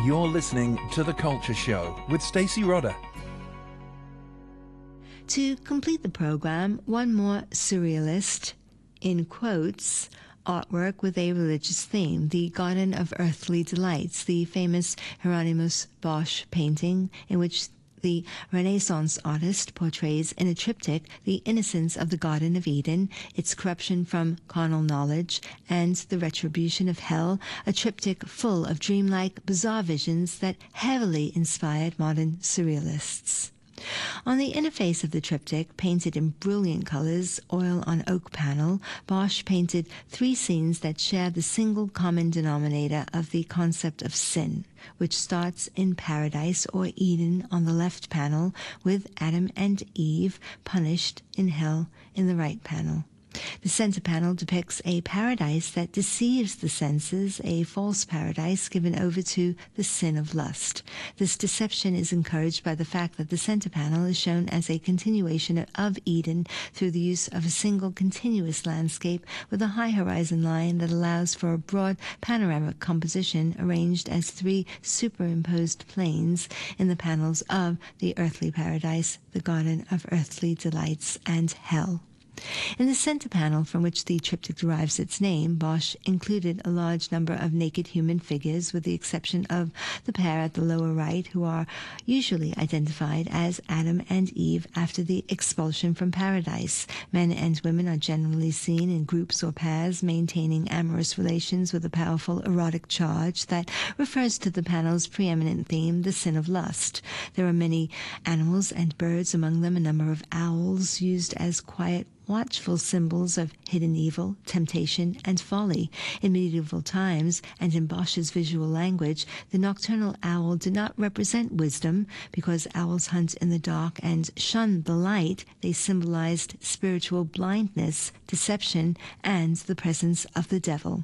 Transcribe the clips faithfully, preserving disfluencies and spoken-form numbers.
You're listening to The Culture Show with Stacey Rodder. To complete the program, one more surrealist, in quotes, artwork with a religious theme, the Garden of Earthly Delights, the famous Hieronymus Bosch painting in which the Renaissance artist portrays in a triptych the innocence of the Garden of Eden, its corruption from carnal knowledge, and the retribution of hell, a triptych full of dreamlike, bizarre visions that heavily inspired modern surrealists. On the inner face of the triptych, painted in brilliant colors, oil on oak panel, Bosch painted three scenes that share the single common denominator of the concept of sin, which starts in paradise or Eden on the left panel, with Adam and Eve punished in hell in the right panel. The center panel depicts a paradise that deceives the senses, a false paradise given over to the sin of lust. This deception is encouraged by the fact that the center panel is shown as a continuation of Eden through the use of a single continuous landscape with a high horizon line that allows for a broad panoramic composition arranged as three superimposed planes in the panels of the earthly paradise, the Garden of Earthly Delights, and hell. In the center panel, from which the triptych derives its name, Bosch included a large number of naked human figures, with the exception of the pair at the lower right, who are usually identified as Adam and Eve after the expulsion from paradise. Men and women are generally seen in groups or pairs, maintaining amorous relations with a powerful erotic charge that refers to the panel's preeminent theme, the sin of lust. There are many animals and birds, among them a number of owls, used as quiet, watchful symbols of hidden evil, temptation, and folly. In medieval times, and in Bosch's visual language, the nocturnal owl did not represent wisdom. Because owls hunt in the dark and shun the light, they symbolized spiritual blindness, deception, and the presence of the devil.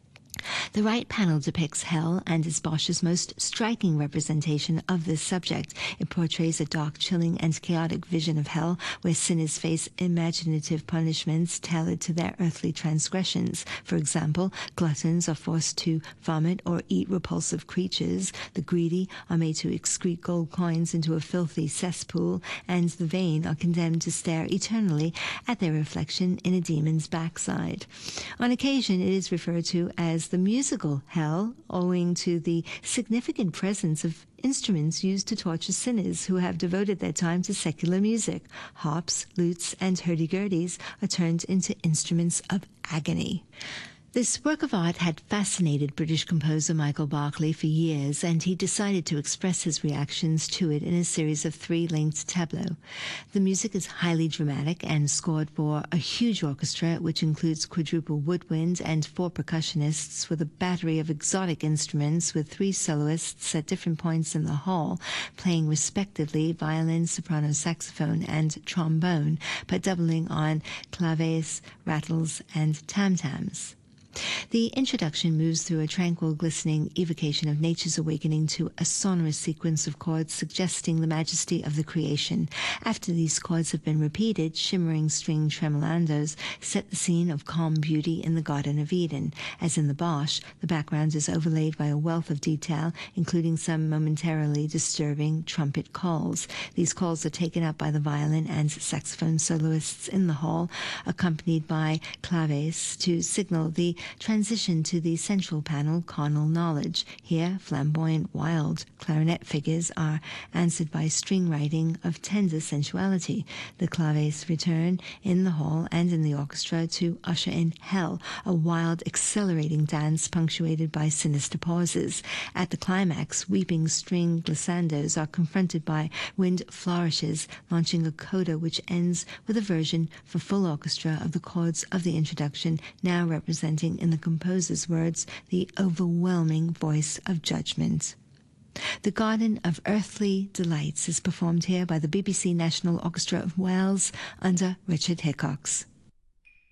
The right panel depicts hell and is Bosch's most striking representation of this subject. It portrays a dark, chilling, and chaotic vision of hell, where sinners face imaginative punishments tailored to their earthly transgressions. For example, gluttons are forced to vomit or eat repulsive creatures, the greedy are made to excrete gold coins into a filthy cesspool, and the vain are condemned to stare eternally at their reflection in a demon's backside. On occasion, it is referred to as the musical hell, owing to the significant presence of instruments used to torture sinners who have devoted their time to secular music. Harps, lutes, and hurdy-gurdies are turned into instruments of agony. This work of art had fascinated British composer Michael Barclay for years, and he decided to express his reactions to it in a series of three-linked tableaux. The music is highly dramatic and scored for a huge orchestra, which includes quadruple woodwind and four percussionists with a battery of exotic instruments, with three soloists at different points in the hall, playing respectively violin, soprano, saxophone, and trombone, but doubling on claves, rattles, and tam-tams. The introduction moves through a tranquil, glistening evocation of nature's awakening to a sonorous sequence of chords suggesting the majesty of the creation. After these chords have been repeated, shimmering string tremolandos set the scene of calm beauty in the Garden of Eden. As in the Bosch, the background is overlaid by a wealth of detail, including some momentarily disturbing trumpet calls. These calls are taken up by the violin and saxophone soloists in the hall, accompanied by claves to signal the transition to the central panel, carnal knowledge. Here, flamboyant, wild clarinet figures are answered by string writing of tender sensuality. The claves return in the hall and in the orchestra to usher in hell, a wild, accelerating dance punctuated by sinister pauses. At the climax, weeping string glissandos are confronted by wind flourishes, launching a coda which ends with a version for full orchestra of the chords of the introduction, now representing in the composer's words the overwhelming voice of judgment. The Garden of Earthly Delights is performed here by the B B C National Orchestra of Wales under Richard Hickox.